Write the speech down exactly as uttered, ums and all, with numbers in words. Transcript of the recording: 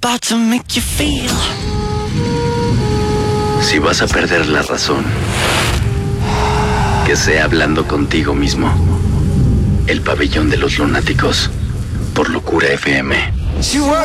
about to make you feel. Si vas a perder la razón, que sea hablando contigo mismo. El pabellón de los lunáticos, por Locura F M.